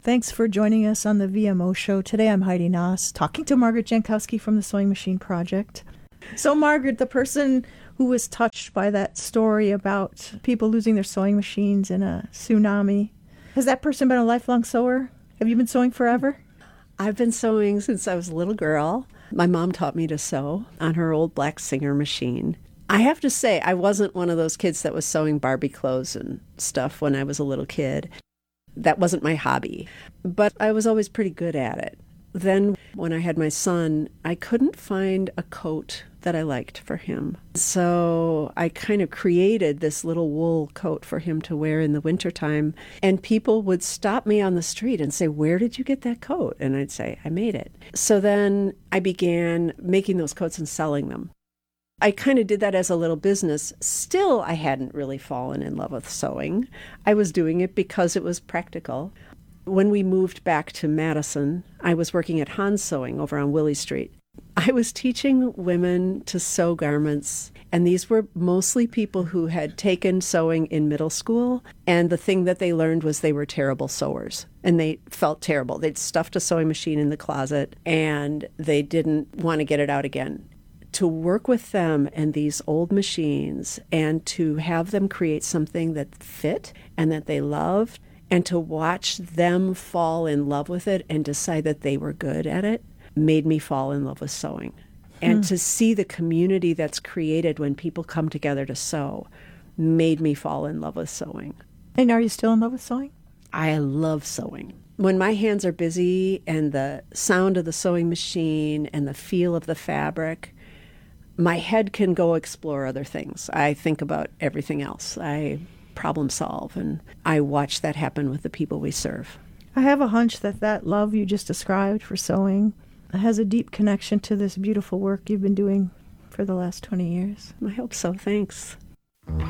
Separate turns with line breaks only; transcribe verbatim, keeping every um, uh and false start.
Thanks for joining us on the V M O Show. Today I'm Heidi Noss, talking to Margaret Jankowski from the Sewing Machine Project. So Margaret, the person who was touched by that story about people losing their sewing machines in a tsunami, has that person been a lifelong sewer? Have you been sewing forever?
I've been sewing since I was a little girl. My mom taught me to sew on her old black Singer machine. I have to say, I wasn't one of those kids that was sewing Barbie clothes and stuff when I was a little kid. That wasn't my hobby, but I was always pretty good at it. Then when I had my son, I couldn't find a coat that I liked for him. So I kind of created this little wool coat for him to wear in the wintertime. And people would stop me on the street and say, "Where did you get that coat?" And I'd say, "I made it." So then I began making those coats and selling them. I kind of did that as a little business. Still, I hadn't really fallen in love with sewing. I was doing it because it was practical. When we moved back to Madison, I was working at Hans Sewing over on Willie Street. I was teaching women to sew garments, and these were mostly people who had taken sewing in middle school, and the thing that they learned was they were terrible sewers, and they felt terrible. They'd stuffed a sewing machine in the closet, and they didn't want to get it out again. To work with them and these old machines and to have them create something that fit and that they loved, and to watch them fall in love with it and decide that they were good at it made me fall in love with sewing. And
Hmm.
to see the community that's created when people come together to sew made me fall in love with sewing.
And are you still in love with sewing?
I love sewing. When my hands are busy and the sound of the sewing machine and the feel of the fabric, my head can go explore other things. I think about everything else. I problem solve, and I watch that happen with the people we serve.
I have a hunch that that love you just described for sewing has a deep connection to this beautiful work you've been doing for the last twenty years.
I hope so. Thanks.